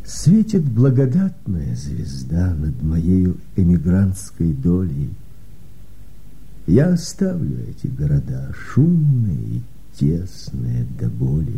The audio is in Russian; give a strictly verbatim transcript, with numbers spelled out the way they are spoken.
Светит благодатная звезда над моею эмигрантской долей. Я оставлю эти города, шумные и тесные до боли.